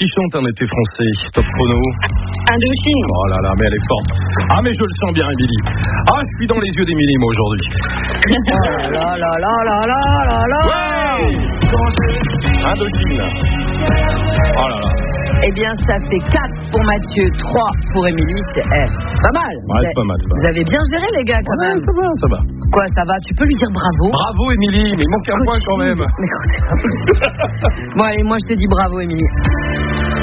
qui chante un été français? Top chrono. Indochine. Oh là là, mais elle est forte. Ah, mais je le sens bien, Émilie. Ah, je suis dans les yeux d'Émilie, moi, aujourd'hui. Oh là là là là là là là. Ouais. Indochine. Oh là là. Eh bien, ça fait 4 pour Mathieu, 3 pour Émilie. C'est pas mal. Ouais, c'est pas mal. Vous avez bien géré, les gars, quand même. Ça va. Quoi, ça va? Tu peux lui dire bravo? Bravo, Émilie, mais il manque un point quand même. Mais c'est pas possible. Bon, allez, moi, je te dis bravo, Émilie.